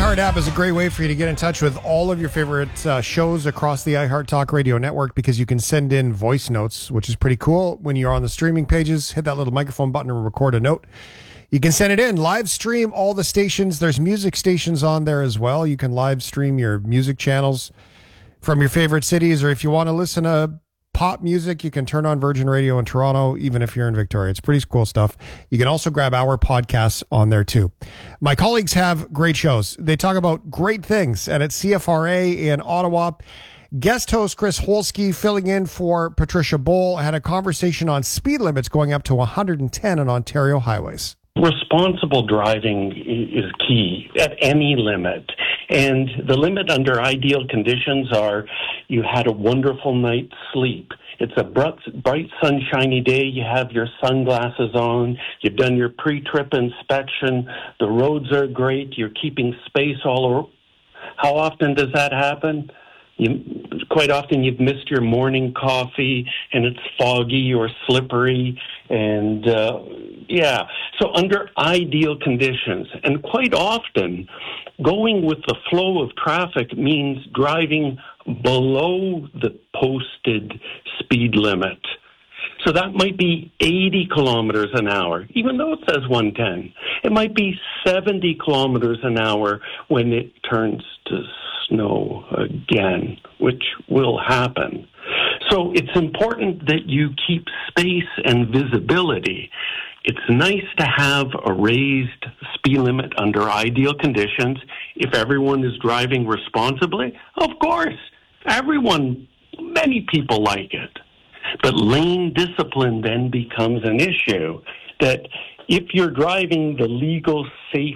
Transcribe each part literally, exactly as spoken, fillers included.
iHeart app is a great way for you to get in touch with all of your favorite uh, shows across the iHeart Talk Radio network, because you can send in voice notes, which is pretty cool. When you're on the streaming pages, hit that little microphone button and record a note. You can send it in, live stream all the stations. There's music stations on there as well. You can live stream your music channels from your favorite cities, or if you want to listen to pop music, you can turn on Virgin Radio in Toronto, even if you're in Victoria. It's pretty cool stuff. You can also grab our podcasts on there too. My colleagues have great shows. They talk about great things. And at C F R A in Ottawa, guest host Chris Holsky, filling in for Patricia Bowl, had a conversation on speed limits going up to one hundred ten on Ontario highways. Responsible driving is key at any limit. And the limit under ideal conditions are you had a wonderful night's sleep. It's a bright, bright sunshiny day. You have your sunglasses on. You've done your pre-trip inspection. The roads are great. You're keeping space all over. How often does that happen? You, quite often you've missed your morning coffee and it's foggy or slippery, and uh, yeah. So under ideal conditions, and quite often going with the flow of traffic means driving below the posted speed limit. So that might be eighty kilometers an hour, even though it says one ten. It might be seventy kilometers an hour when it turns to snow again, which will happen. So it's important that you keep space and visibility. It's nice to have a raised speed limit under ideal conditions. If everyone is driving responsibly, of course, everyone, many people like it. But lane discipline then becomes an issue, that if you're driving the legal, safe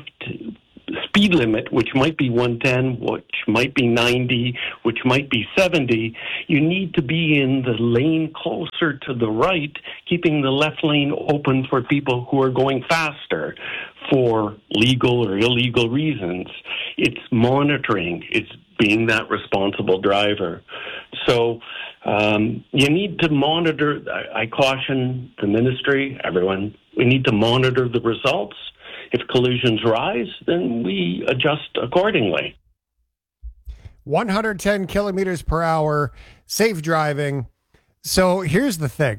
speed limit, which might be one ten, which might be ninety, which might be seventy, you need to be in the lane closer to the right, keeping the left lane open for people who are going faster for legal or illegal reasons. It's monitoring. It's being that responsible driver. So um, you need to monitor. I, I caution the ministry, everyone, we need to monitor the results. If collisions rise, then we adjust accordingly. one hundred ten kilometers per hour, safe driving. So here's the thing.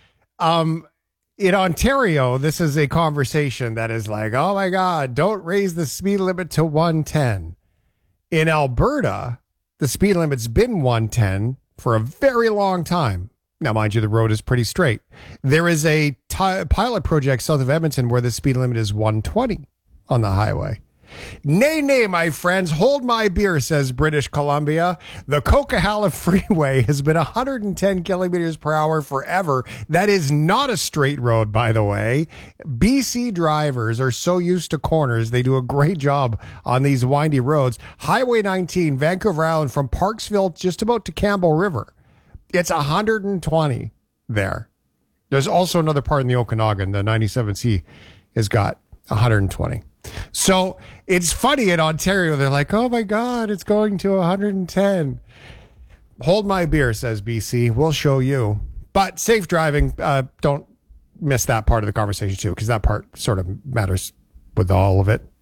Um, in Ontario, this is a conversation that is like, oh my God, don't raise the speed limit to one ten. In Alberta, the speed limit's been one ten for a very long time. Now, mind you, the road is pretty straight. There is a t- pilot project south of Edmonton where the speed limit is one twenty on the highway. Nay, nay, my friends, hold my beer, says British Columbia. The Coquihalla Freeway has been one hundred ten kilometers per hour forever. That is not a straight road, by the way. B C drivers are so used to corners. They do a great job on these windy roads. Highway nineteen, Vancouver Island, from Parksville just about to Campbell River. It's one hundred twenty there. There's also another part in the Okanagan, the ninety-seven C has got one hundred twenty. So it's funny in Ontario, they're like, oh my God, it's going to one hundred ten. Hold my beer, says B C. We'll show you. But safe driving, uh, don't miss that part of the conversation too, because that part sort of matters with all of it.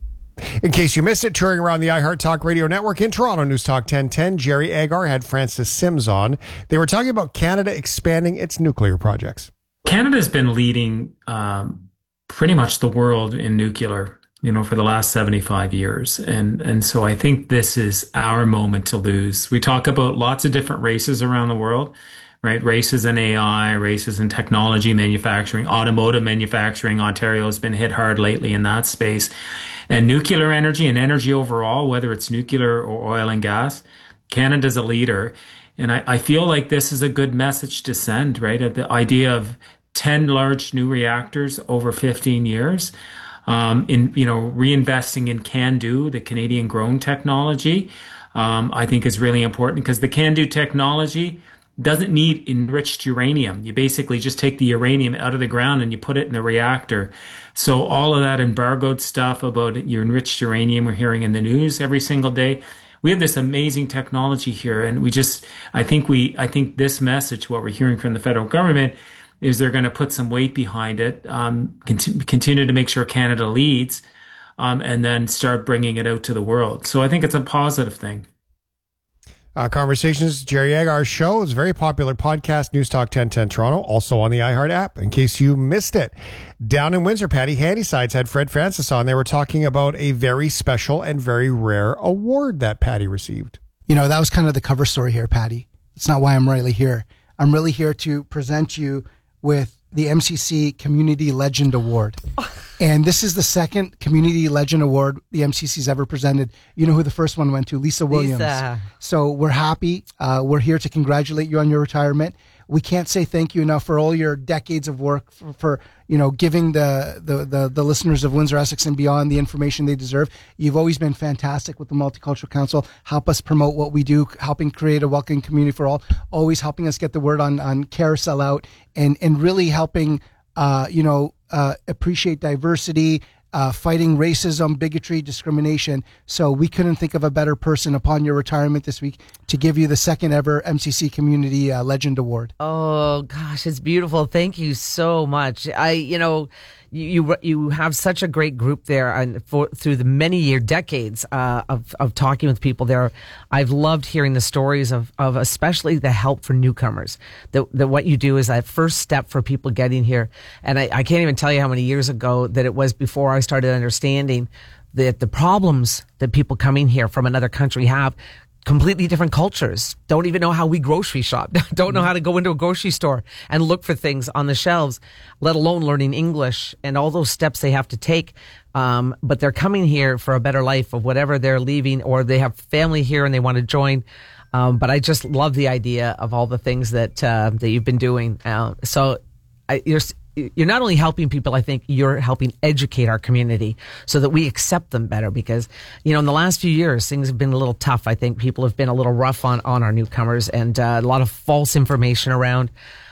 In case you missed it, touring around the iHeart Talk Radio Network in Toronto, News Talk ten ten, Jerry Agar had Francis Sims on. They were talking about Canada expanding its nuclear projects. Canada's been leading um, pretty much the world in nuclear, you know, for the last seventy-five years. And, and so I think this is our moment to lose. We talk about lots of different races around the world, right? Races in A I, races in technology manufacturing, automotive manufacturing. Ontario has been hit hard lately in that space. And nuclear energy and energy overall, whether it's nuclear or oil and gas, Canada's a leader. And I, I feel like this is a good message to send, right? At the idea of ten large new reactors over fifteen years, um, in, you know, reinvesting in CANDU, the Canadian grown technology, um, I think is really important, because the CANDU technology doesn't need enriched uranium. You basically just take the uranium out of the ground and you put it in the reactor. So all of that embargoed stuff about your enriched uranium we're hearing in the news every single day, we have this amazing technology here. And we just, I think we, I think this message, what we're hearing from the federal government, is they're going to put some weight behind it, um, cont- continue to make sure Canada leads, um, and then start bringing it out to the world. So I think it's a positive thing. Uh, Conversations, Jerry Agar Show is a very popular podcast, News Talk ten ten Toronto, also on the iHeart app, in case you missed it. Down in Windsor, Patty Handysides had Fred Francis on. They were talking about a very special and very rare award that Patty received. You know, that was kind of the cover story here, Patty. It's not why I'm really here. I'm really here to present you with the M C C Community Legend Award. And this is the second Community Legend Award the M C C's ever presented. You know who the first one went to? Lisa Williams. Lisa. So we're happy. Uh, we're here to congratulate you on your retirement. We can't say thank you enough for all your decades of work, for, for you know, giving the, the, the, the listeners of Windsor, Essex, and beyond the information they deserve. You've always been fantastic with the Multicultural Council. Help us promote what we do, helping create a welcoming community for all, always helping us get the word on, on Carousel out, and, and really helping, uh, you know, uh, appreciate diversity, Uh, fighting racism, bigotry, discrimination. So we couldn't think of a better person upon your retirement this week to give you the second ever M C C Community uh, Legend Award. Oh gosh, it's beautiful. Thank you so much. I, you know, you you, you have such a great group there, and for through the many year decades uh, of of talking with people there, I've loved hearing the stories of of especially the help for newcomers. That that what you do is that first step for people getting here, and I, I can't even tell you how many years ago that it was before I started understanding that the problems that people coming here from another country have. Completely different cultures, don't even know how we grocery shop, don't know how to go into a grocery store and look for things on the shelves, let alone learning English and all those steps they have to take. Um, but they're coming here for a better life of whatever they're leaving, or they have family here and they want to join. Um, but I just love the idea of all the things that, uh, that you've been doing. Uh, so I, you're, you're not only helping people, I think you're helping educate our community so that we accept them better, because, you know, in the last few years, things have been a little tough. I think people have been a little rough on, on our newcomers, and uh, a lot of false information around.